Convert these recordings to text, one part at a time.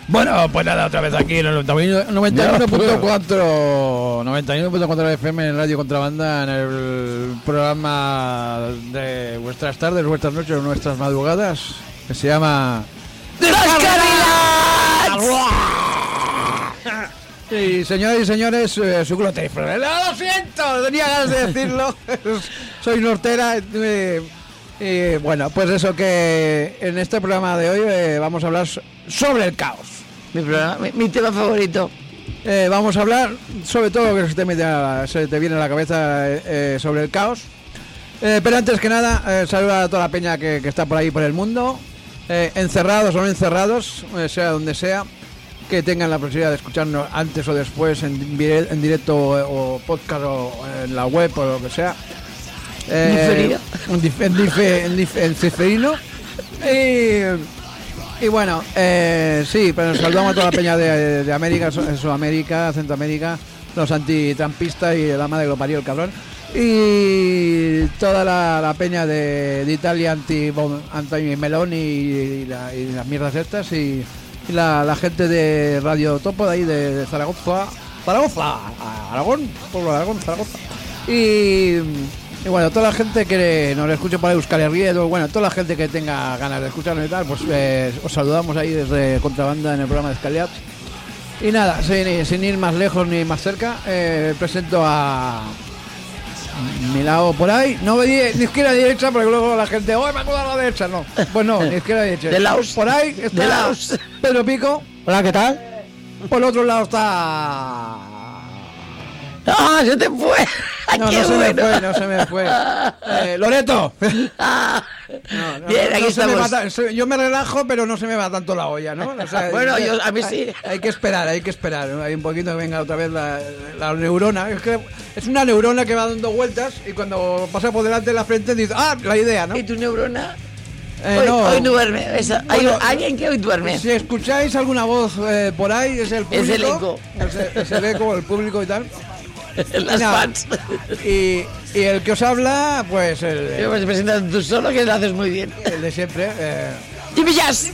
Bueno, pues nada, otra vez aquí en el 91.4 FM en Radio Contrabanda, en el programa de vuestras tardes, vuestras noches, nuestras madrugadas, que se llama ¡Descarrilados! Y señoras y señores, su glote. Lo siento, tenía ganas de decirlo. Soy Nortera. Y bueno, pues eso, que en este programa de hoy vamos a hablar sobre el caos. Mi tema favorito. Vamos a hablar sobre todo lo que se te viene a la cabeza sobre el caos. Pero antes que nada, saludar a toda la peña que está por ahí por el mundo, encerrados o no encerrados, sea donde sea, que tengan la posibilidad de escucharnos antes o después en directo o podcast o en la web o lo que sea. Diferido. En ciferino. Y bueno, sí, pero saludamos a toda la peña de América, Sudamérica, Centroamérica, los antitrampistas y la madre que lo parió el cabrón. Y toda la peña de Italia anti-melón y las mierdas estas y la gente de Radio Topo de ahí de Zaragoza, Aragón, pueblo de Aragón, Zaragoza. Y bueno, toda la gente que nos escuche por Euskal Herria, bueno, toda la gente que tenga ganas de escucharnos y tal, pues os saludamos ahí desde Contrabanda en el programa de Escaliat. Y nada, sin ir más lejos ni más cerca, presento a mi lado por ahí. No me ni izquierda ni derecha, porque luego la gente, ¡oh, me acuerdo a la derecha! No, pues no, ni izquierda ni derecha. De Laos. Por ahí está Pedro Pico. Hola, ¿qué tal? Por el otro lado está... ¡Ah, se te fue! No se me fue. Loreto. Bien, aquí estamos. Yo me relajo, pero no se me va tanto la olla, ¿no? O sea, bueno, a mí sí. Hay que esperar. Hay un poquito que venga otra vez la neurona. Es que es una neurona que va dando vueltas y cuando pasa por delante de la frente dice, la idea, ¿no? ¿Y tu neurona? Hoy duerme. Hay alguien que hoy duerme. Si escucháis alguna voz por ahí, es el público. Es el eco. Es el eco, el público y tal. Las fans. Y el que os habla, pues Yo me presentas tú solo, que lo haces muy bien. El de siempre. ¡Jimmy Jazz!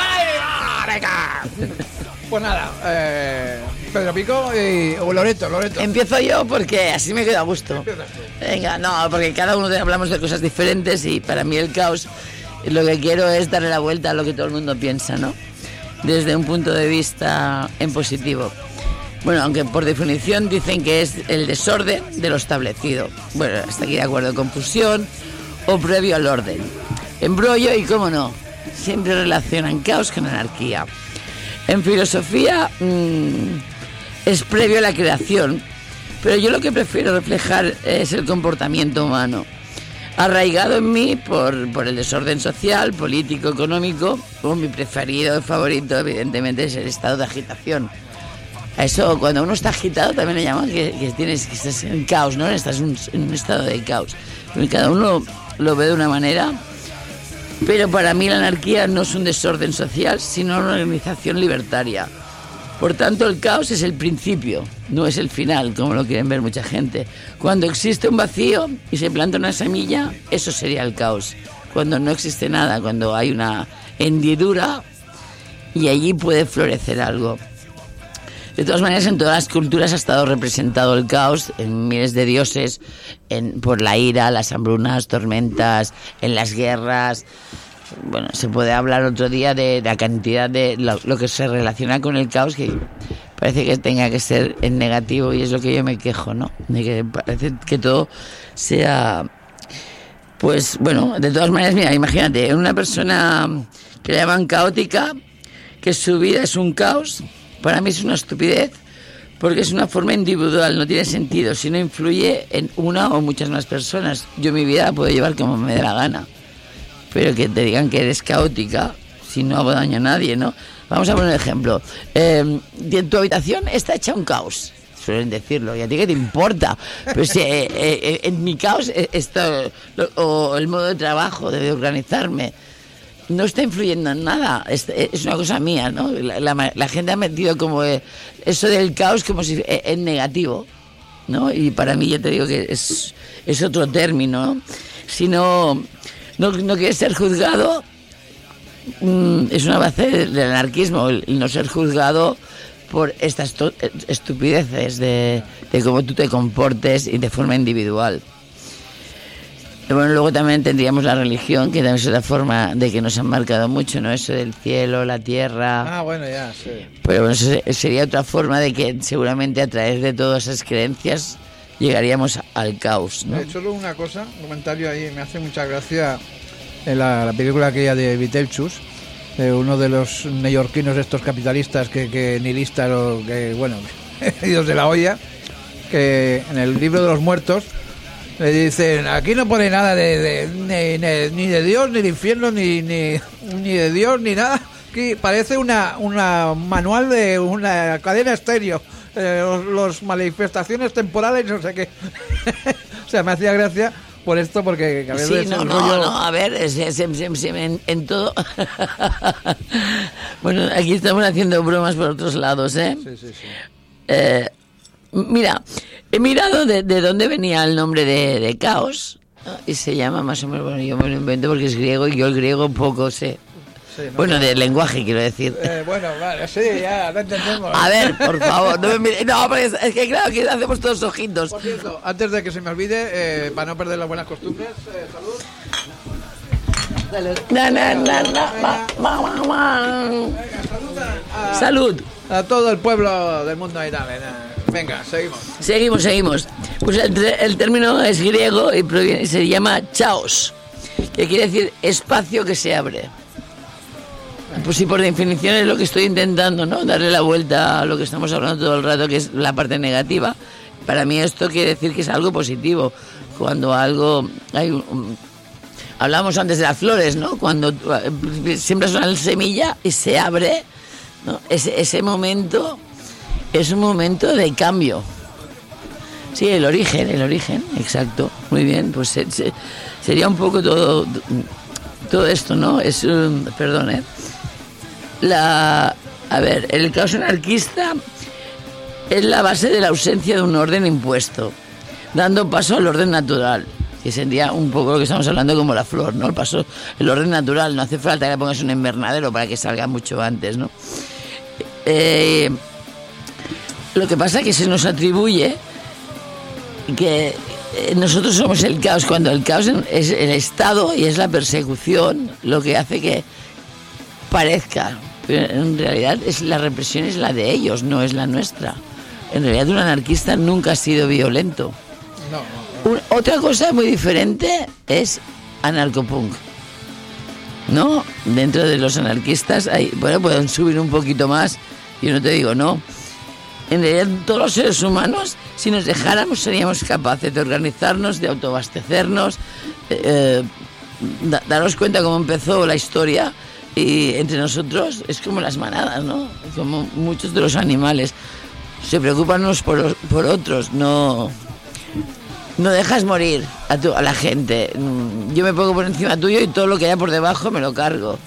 Pues nada, Pedro Pico y Loreto. Empiezo yo porque así me queda a gusto. Venga, no, porque cada uno hablamos de cosas diferentes y para mí el caos, lo que quiero es darle la vuelta a lo que todo el mundo piensa, ¿no? Desde un punto de vista en positivo. Bueno, aunque por definición dicen que es el desorden de lo establecido. Bueno, hasta aquí de acuerdo. Confusión o previo al orden. Embrollo y, cómo no, siempre relacionan caos con anarquía. En filosofía es previo a la creación, pero yo lo que prefiero reflejar es el comportamiento humano, arraigado en mí por el desorden social, político, económico, o mi preferido, favorito, evidentemente, es el estado de agitación. A eso, cuando uno está agitado, también le llaman que estás en caos, ¿no? Estás en un estado de caos. Cada uno lo ve de una manera, pero para mí la anarquía no es un desorden social, sino una organización libertaria. Por tanto, el caos es el principio, no es el final, como lo quieren ver mucha gente. Cuando existe un vacío y se planta una semilla, eso sería el caos. Cuando no existe nada, cuando hay una hendidura y allí puede florecer algo. De todas maneras, en todas las culturas ha estado representado el caos, en miles de dioses, por la ira, las hambrunas, tormentas, en las guerras. Bueno, se puede hablar otro día de la cantidad de lo que se relaciona con el caos, que parece que tenga que ser en negativo, y es lo que yo me quejo, ¿no? De que parece que todo sea... Pues bueno, de todas maneras, mira, imagínate, una persona que le llaman caótica, que su vida es un caos. Para mí es una estupidez, porque es una forma individual, no tiene sentido, si no influye en una o muchas más personas. Yo mi vida la puedo llevar como me dé la gana, pero que te digan que eres caótica, si no hago daño a nadie, ¿no? Vamos a poner un ejemplo. Tu habitación está hecha un caos, suelen decirlo, ¿y a ti qué te importa? Pero si en mi caos o el modo de trabajo, de organizarme, no está influyendo en nada, es una cosa mía, ¿no? La gente ha metido como eso del caos como si es negativo, ¿no? Y para mí, ya te digo que es otro término, ¿no? Si no quieres ser juzgado, es una base del anarquismo, el no ser juzgado por estas estupideces de cómo tú te comportes y de forma individual. Y bueno, luego también tendríamos la religión, que también es otra forma de que nos han marcado mucho, ¿no? Eso del cielo, la tierra. Ah, bueno, ya, sí. Pero bueno, eso sería otra forma de que seguramente a través de todas esas creencias llegaríamos al caos, ¿no? Solo una cosa, un comentario ahí, me hace mucha gracia en la película aquella de Beetlejuice, uno de los neoyorquinos estos capitalistas que nihilistas o que, bueno, idos de la olla, que en el libro de los muertos le dicen, aquí no pone nada ni de Dios, ni de infierno, ni de Dios, ni nada. Aquí parece una manual de una cadena estéreo. Los manifestaciones temporales, no sé qué. O sea, me hacía gracia por esto, porque a veces sí, a ver, en todo. Bueno, aquí estamos haciendo bromas por otros lados, ¿eh? Sí. Mira, he mirado de dónde venía el nombre de caos, ¿no? Y se llama más o menos, bueno, yo me lo invento porque es griego y yo el griego poco sé. Sí, ¿no? Bueno, del lenguaje, quiero decir. Bueno, vale, sí, ya, lo entendemos. A ver, por favor, no me mire. No, porque es que claro, que hacemos todos ojitos. Por cierto, antes de que se me olvide, para no perder las buenas costumbres, salud. Salud. A todo el pueblo del mundo y tal. Venga, seguimos. Seguimos. Pues el término es griego y se llama chaos, que quiere decir espacio que se abre. Pues sí, por definición es lo que estoy intentando, ¿no? Darle la vuelta a lo que estamos hablando todo el rato, que es la parte negativa. Para mí esto quiere decir que es algo positivo. Cuando algo hay hablamos antes de las flores, ¿no? Cuando siembras una semilla y se abre, ¿no? Ese momento es un momento de cambio. Sí, el origen, exacto. Muy bien, pues sería un poco todo esto, ¿no? Perdón, ¿eh? A ver, el caos anarquista es la base de la ausencia de un orden impuesto, dando paso al orden natural, que sería un poco lo que estamos hablando como la flor, ¿no? El orden natural, no hace falta que le pongas un invernadero para que salga mucho antes, ¿no? Lo que pasa es que se nos atribuye que nosotros somos el caos, cuando el caos es el Estado y es la persecución lo que hace que parezca, pero en realidad la represión es la de ellos, no es la nuestra. En realidad un anarquista nunca ha sido violento. No. Otra cosa muy diferente es anarcopunk, ¿no? Dentro de los anarquistas pueden subir un poquito más, yo no te digo no. En realidad todos los seres humanos, si nos dejáramos, seríamos capaces de organizarnos, de autoabastecernos, daros cuenta cómo empezó la historia. Y entre nosotros es como las manadas, ¿no? Como muchos de los animales. Se preocupan unos por otros, no dejas morir a la gente. Yo me pongo por encima tuyo y todo lo que haya por debajo me lo cargo.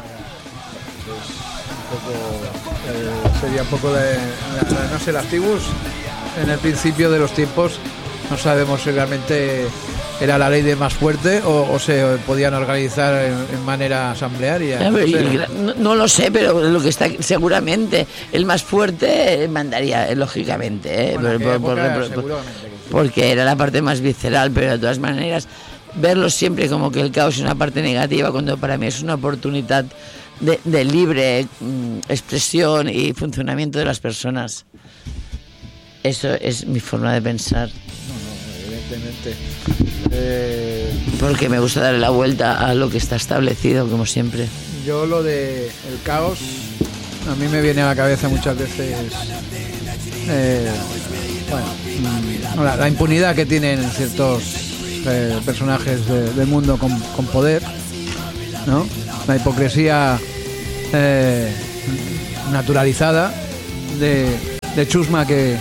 Sería un poco no sé, las tribus en el principio de los tiempos, no sabemos si realmente era la ley de más fuerte o se podían organizar en manera asamblearia. No lo sé, pero lo que está seguramente el más fuerte mandaría, lógicamente, porque era la parte más visceral, pero de todas maneras verlo siempre como que el caos es una parte negativa, cuando para mí es una oportunidad de libre expresión y funcionamiento de las personas. Eso es mi forma de pensar. Evidentemente. Porque me gusta darle la vuelta a lo que está establecido, como siempre. Yo lo de el caos, a mí me viene a la cabeza muchas veces la impunidad que tienen ciertos personajes del mundo con poder, ¿no? La hipocresía naturalizada de chusma que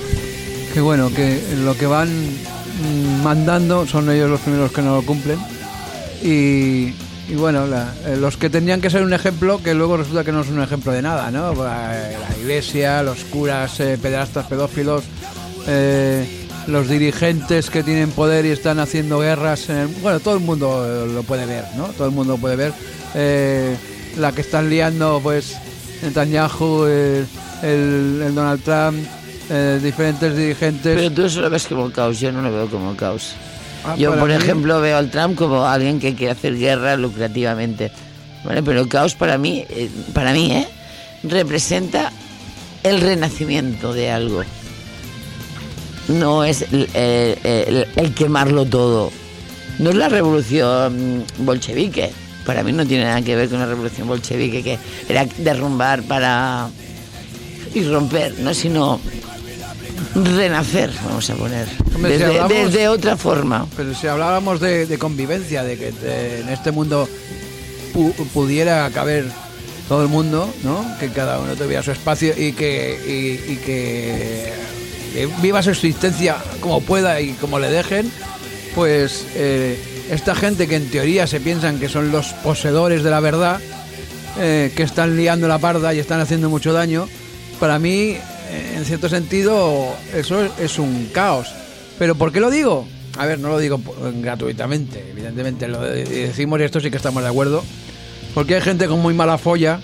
lo que van mandando son ellos los primeros que no lo cumplen y bueno, los que tenían que ser un ejemplo, que luego resulta que no son un ejemplo de nada, ¿no? La iglesia, los curas, pederastas, pedófilos, los dirigentes que tienen poder y están haciendo guerras todo el mundo lo puede ver, ¿no? Todo el mundo lo puede ver. la que están liando, pues, Netanyahu, el Donald Trump, diferentes dirigentes. Pero tú eso lo ves como caos, yo no lo veo como caos. Ah, Yo, para por mí- ejemplo, veo al Trump como alguien que quiere hacer guerra lucrativamente. ¿Vale? Pero el caos para mí, representa el renacimiento de algo. No es el quemarlo todo. No es la revolución bolchevique. Para mí no tiene nada que ver con la revolución bolchevique, que era derrumbar y romper, ¿no? Sino renacer, vamos a poner. Hombre, si hablamos- Desde otra forma. Pero si hablábamos de convivencia, de que en este mundo pudiera caber todo el mundo, ¿no? Que cada uno tuviera su espacio y que viva su existencia como pueda y como le dejen, pues esta gente que en teoría se piensan que son los poseedores de la verdad, que están liando la parda y están haciendo mucho daño, para mí, en cierto sentido, eso es un caos. ¿Pero por qué lo digo? A ver, no lo digo gratuitamente, evidentemente lo decimos y esto sí que estamos de acuerdo, porque hay gente con muy mala folla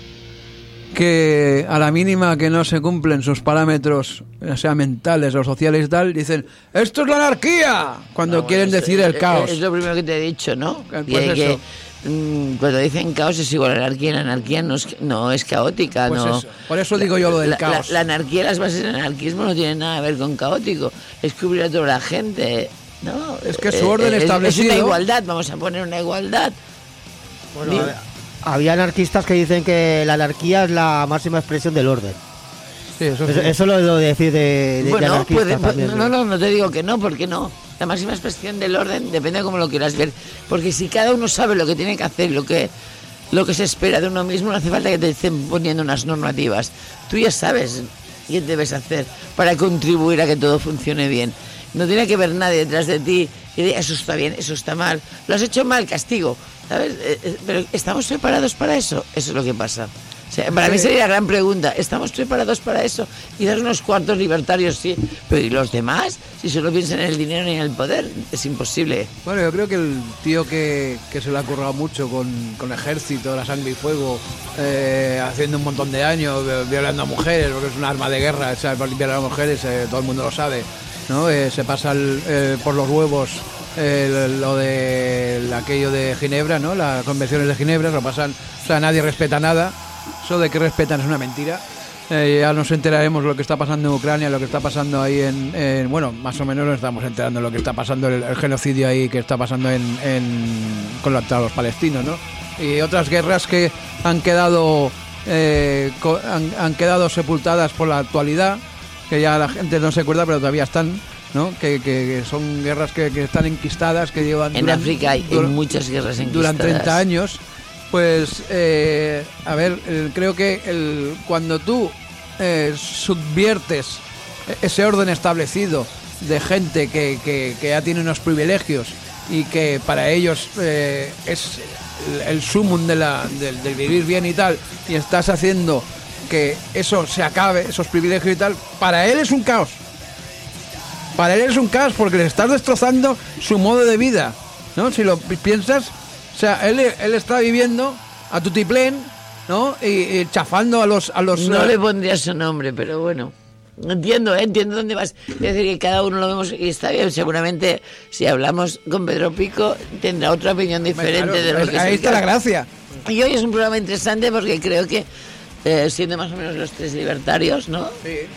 que a la mínima que no se cumplen sus parámetros, ya sea mentales o sociales y tal, dicen ¡esto es la anarquía! Cuando quieren decir el caos. Es lo primero que te he dicho, ¿no? Pues Que, eso. cuando dicen caos es igual a anarquía. La anarquía no es caótica, Pues no. eso. Por eso digo yo lo del caos. La anarquía, las bases del anarquismo no tienen nada que ver con caótico. Es cubrir a toda la gente. No, Es que su orden establecido- Es una igualdad, vamos a poner una igualdad. Bueno, Di- había anarquistas que dicen que la anarquía es la máxima expresión del orden. Sí, eso sí. Eso lo debo decir de Bueno, anarquistas también. no te digo que no, porque no. La máxima expresión del orden depende de cómo lo quieras ver. Porque si cada uno sabe lo que tiene que hacer, lo que se espera de uno mismo, no hace falta que te estén poniendo unas normativas. Tú ya sabes qué debes hacer para contribuir a que todo funcione bien. No tiene que ver nadie detrás de ti y diga, eso está bien, eso está mal. Lo has hecho mal, castigo. ¿Sabes? Pero ¿estamos preparados para eso? Eso es lo que pasa. O sea, para mí sería la gran pregunta. ¿Estamos preparados para eso? Y dar unos cuantos libertarios, sí. Pero ¿y los demás? Si solo piensan en el dinero y en el poder, es imposible. Bueno, yo creo que el tío que se le ha currado mucho con ejército, la sangre y fuego, haciendo un montón de años, violando a mujeres, porque es un arma de guerra, o sea, violar a mujeres, todo el mundo lo sabe, ¿no? Se pasa por los huevos lo de aquello de Ginebra, ¿no? Las convenciones de Ginebra, lo pasan, o sea, nadie respeta nada. Eso de que respetan es una mentira. Ya nos enteraremos lo que está pasando en Ucrania, lo que está pasando ahí bueno, más o menos nos estamos enterando de lo que está pasando, el genocidio ahí que está pasando contra los palestinos, ¿no? Y otras guerras que han quedado han quedado sepultadas por la actualidad, que ya la gente no se acuerda, pero todavía están, ¿no? Que son guerras que están enquistadas, que llevan En África hay muchas guerras enquistadas. durante 30 años. Pues, a ver, creo que cuando tú subviertes ese orden establecido de gente que ya tiene unos privilegios y que para ellos es el sumum del vivir bien y tal, y estás haciendo que eso se acabe, esos privilegios y tal, para él es un caos. Para él es un caos porque le estás destrozando su modo de vida, ¿no? Si lo piensas... O sea, él está viviendo a tutiplén, ¿no? Y chafando a los... No le pondría su nombre, pero bueno. Entiendo dónde vas. Es decir, que cada uno lo vemos y está bien. Seguramente, si hablamos con Pedro Pico, tendrá otra opinión diferente Claro, de lo que es ahí el está la caso. gracia. Y hoy es un programa interesante porque creo que, siendo más o menos los tres libertarios, ¿no?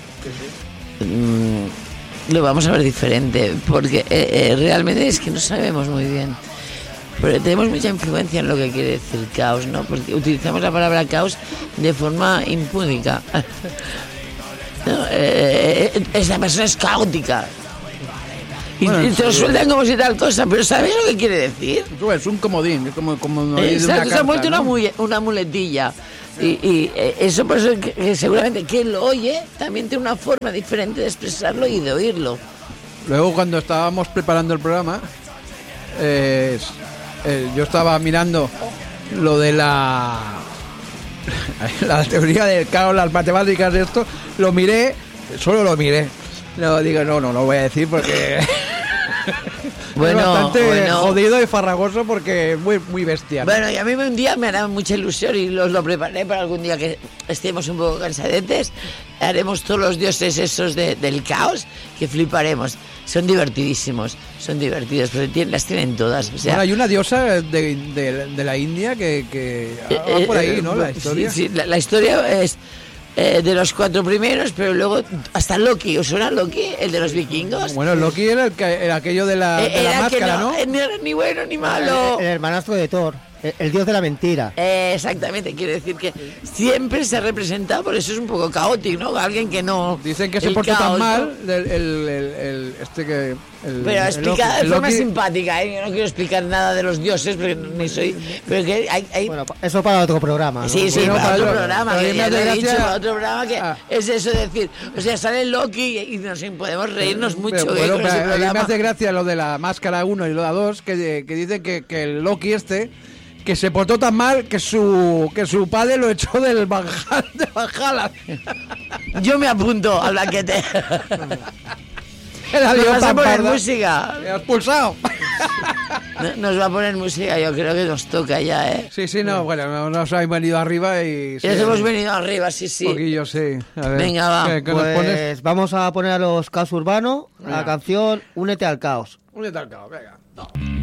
Lo vamos a ver diferente. Porque realmente es que no sabemos muy bien. Pero tenemos mucha influencia en lo que quiere decir caos, ¿no? Porque utilizamos la palabra caos de forma impúdica. No, esta persona es caótica. Y, Bueno, y te lo sueltan como si tal cosa, pero ¿sabes lo que quiere decir? Es un comodín, es como de Exacto, se ha vuelto ¿no? una muletilla. Y eso por eso que seguramente quien lo oye también tiene una forma diferente de expresarlo y de oírlo. Luego, cuando estábamos preparando el programa, yo estaba mirando lo de la teoría del caos, las matemáticas de esto, solo lo miré. No digo, no lo voy a decir porque Bueno, es bastante bueno. jodido y farragoso porque es muy bestia, ¿no? Bueno, y a mí un día me hará mucha ilusión y los lo preparé para algún día que estemos un poco cansadetes. Haremos todos los dioses esos del caos que fliparemos. Son divertidísimos, son divertidos, pero las tienen todas. O sea, Bueno, hay una diosa de la India que va por ahí, ¿no? La historia. Sí, la historia es de los 4 primeros, pero luego hasta Loki. ¿Os suena Loki, el de los vikingos? Bueno, Loki era, era aquello de la Era máscara, que ¿no? no era ni bueno ni malo. El hermanastro de Thor, el dios de la mentira. Exactamente, quiere decir que siempre se ha representado, por eso es un poco caótico, ¿no? Alguien que no... Dicen que se el portó caos, tan mal ¿no? Pero explica de forma Loki. simpática, ¿eh? Yo no quiero explicar nada de los dioses, porque ni soy... Pero que hay... Bueno, eso para otro programa, ¿no? Sí, Bueno, para para otro otro- programa, pero que a mí ya me lo he hace dicho, gracia- para otro programa, que es eso de decir, o sea, sale Loki y nos podemos reírnos mucho Pero, ¿eh? bueno, con ese pero a mí me programa. hace gracia lo de la máscara 1 y la 2, que dicen que el Loki que se portó tan mal que su padre lo echó del Valhalla. Yo me apunto al banquete. Era Nos lío vas a tan poner parda. música. Me has expulsado. Nos va a poner música, yo creo que nos toca ya, ¿eh? Sí, no, bueno, nos habéis venido arriba y... Ya nos hemos venido arriba, sí. Un poquillo, sí. A ver, Venga, va. ¿qué nos pones? Pues vamos a poner a los Caos Urbano la Venga. canción Únete al Caos. Un detalcado, venga.